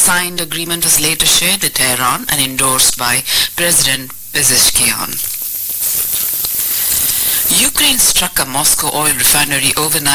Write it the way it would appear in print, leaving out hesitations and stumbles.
signed agreement was later shared with Tehran and endorsed by President Pezeshkian. Ukraine struck a Moscow oil refinery overnight